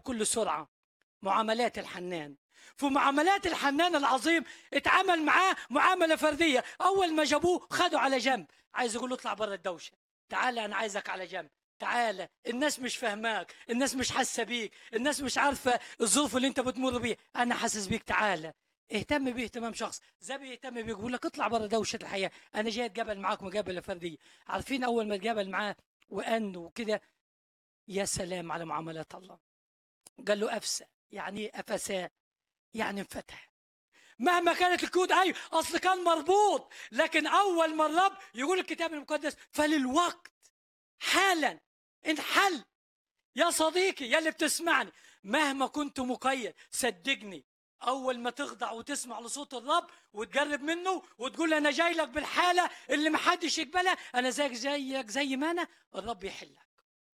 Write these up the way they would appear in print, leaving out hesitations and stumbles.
بكل سرعة. معاملات الحنان. في معاملات الحنان العظيم اتعامل معاه معاملة فردية. أول ما جابوه خدوا على جنب، عايز يقول له اطلع بره الدوشة، تعالى أنا عايزك على جنب، تعالى الناس مش فاهماك، الناس مش حاسة بيك، الناس مش عارفة الظروف اللي انت بتمر بيها، أنا حاسس بيك، تعالى. اهتم بيه اهتمام شخص زي بيهتم بيك، بيقول لك اطلع بره دوشة الحياة، أنا جاي أتقابل معاك مقابلة فردية. عارفين أول ما اتقابل معاه وأن وكده، يا سلام على معاملات الله. قال له أفسى، يعني إيه أفساه؟ يعني انفتح. مهما كانت القيود، ايوه اصل كان مربوط، لكن اول ما الرب يقول الكتاب المقدس فللوقت حالا انحل. يا صديقي يا اللي بتسمعني، مهما كنت مقيد صدقني، اول ما تخضع وتسمع لصوت الرب وتقرب منه وتقول انا جاي لك بالحاله اللي محدش يقبلها، انا زيك زي ما انا، الرب يحلك.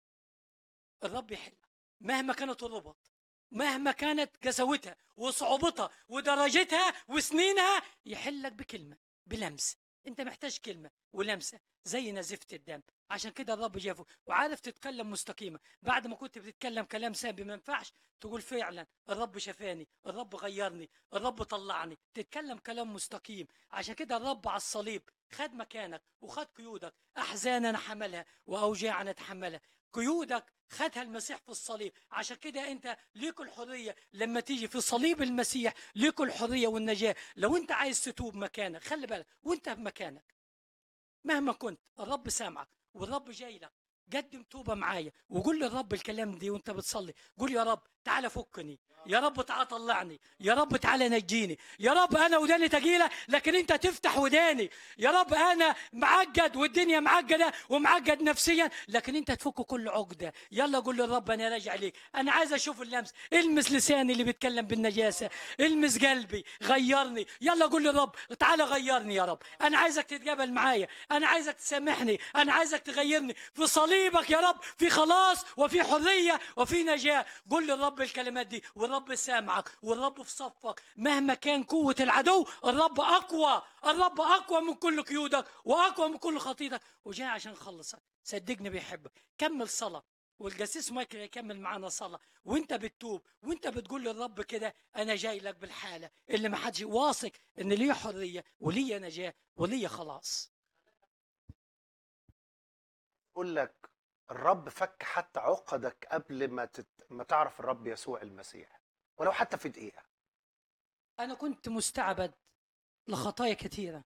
الرب يحلك مهما كانت الربط، مهما كانت قساوتها وصعوبتها ودرجتها وسنينها، يحلك بكلمة، بلمسة. انت محتاج كلمة ولمسة زي نزفة الدم. عشان كده الرب جابه وعارف تتكلم مستقيمة. بعد ما كنت بتتكلم كلام سام ما ينفعش، تقول فعلا الرب شفاني، الرب غيرني، الرب طلعني، تتكلم كلام مستقيم. عشان كده الرب على الصليب خد مكانك وخد قيودك، احزانا حملها واوجاعنا تحملها. قيودك خدها المسيح في الصليب. عشان كده انت ليك الحريه لما تيجي في صليب المسيح، ليك الحريه والنجاه. لو انت عايز تتوب مكانك، خلي بالك وانت في مكانك مهما كنت الرب سامعك والرب جاي لك. قدم توبه معايا وقول للرب الكلام دي وانت بتصلي، قول يا رب تعالى فكني، يا رب تعالى طلعني، يا رب تعالى نجيني، يا رب انا وداني تجيله لكن انت تفتح وداني، يا رب انا معقد والدنيا معقده ومعقد نفسيا لكن انت تفك كل عقده. يلا قول للرب انا راجع ليك، انا عايز اشوف اللمس، المس لساني اللي بيتكلم بالنجاسه، المس قلبي غيرني. يلا قول للرب تعالى غيرني يا رب، انا عايزك تتقابل معايا، انا عايزك تسامحني، انا عايزك تغيرني. في صليبك يا رب في خلاص وفي حريه وفي نجاه. قول للرب الكلمات دي والرب سامعك والرب في صفك. مهما كان قوه العدو، الرب اقوى، الرب اقوى من كل قيودك واقوى من كل خطيتك، وجاي عشان يخلصك. صدقني بيحبك. كمل صلاه والجسيس مايكل يكمل معانا صلاه وانت بتتوب وانت بتقول للرب كده انا جاي لك بالحاله اللي ما حدش واثق ان ليه حريه وليه نجاه وليه خلاص. اقول لك، الرب فك حتى عقدك قبل ما تعرف الرب يسوع المسيح، ولو حتى في دقيقة. انا كنت مستعبد لخطايا كثيره،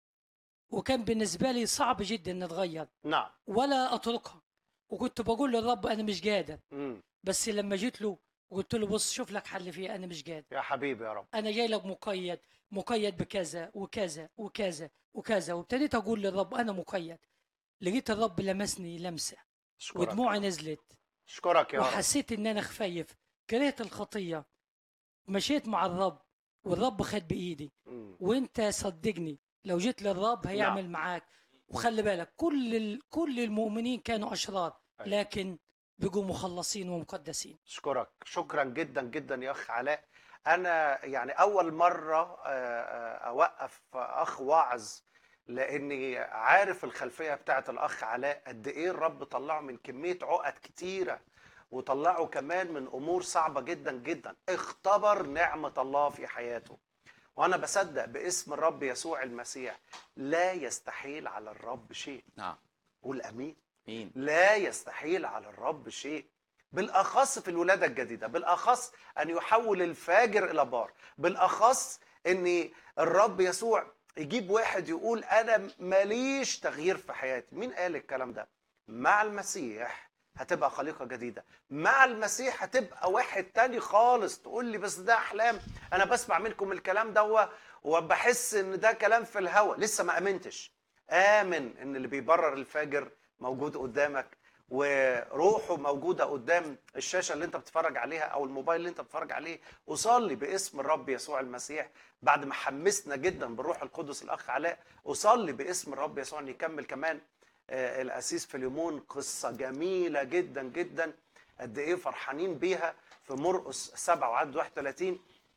وكان بالنسبه لي صعب جدا ان اتغير نعم. ولا اتركها. وكنت بقول للرب انا مش قادر، امم بس لما جيت له وقلت له بص شوف لك حل فيها، انا مش قادر، يا حبيبي يا رب. انا جاي لك مقيد، مقيد بكذا وكذا وكذا وكذا. وابتديت اقول للرب انا مقيد. لقيت الرب لمسني لمسه اشكرك يا ودموعي رب. نزلت اشكرك يا رب. وحسيت ان انا خفيف، كرهت الخطيه، مشيت مع الرب والرب خد بايدي. مم. وانت صدقني لو جيت للرب نعم. هيعمل معاك. وخلي بالك كل المؤمنين كانوا اشرار أيوة. لكن بقوا مخلصين ومقدسين. اشكرك شكرا جدا جدا يا اخ علاء. انا يعني اول مرة اوقف اخ واعظ، لاني عارف الخلفية بتاعت الاخ علاء قد ايه الرب طلعه من كمية عقد كتيرة، وطلعه كمان من امور صعبة جدا جدا، اختبر نعمة الله في حياته. وانا بصدق باسم الرب يسوع المسيح لا يستحيل على الرب شيء. نعم. قول امين. مين؟ لا يستحيل على الرب شيء، بالاخص في الولاده الجديده، بالاخص ان يحول الفاجر الى بار، بالاخص ان الرب يسوع يجيب واحد يقول انا ماليش تغيير في حياتي. مين قال الكلام ده؟ مع المسيح هتبقى خليقه جديده، مع المسيح هتبقى واحد تاني خالص. تقول لي بس ده احلام، انا بسمع منكم الكلام ده وبحس ان ده كلام في الهوى. لسه ما امنتش. امن ان اللي بيبرر الفاجر موجود قدامك، وروحه موجوده قدام الشاشه اللي انت بتتفرج عليها او الموبايل اللي انت بتتفرج عليه. اصلي باسم الرب يسوع المسيح بعد ما حمسنا جدا بالروح القدس الاخ علاء. اصلي باسم الرب يسوع ان يكمل كمان الاسيس فيليمون قصه جميله جدا جدا، قد ايه فرحانين بيها في مرقس 7 وعدد 31.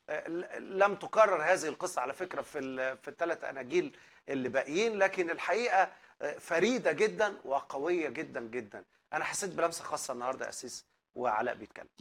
لم تكرر هذه القصه على فكره في الثلاث اناجيل اللي باقيين، لكن الحقيقه فريده جدا وقويه جدا جدا. انا حسيت بلمسه خاصه النهارده يا اسيس وعلاء بيتكلم.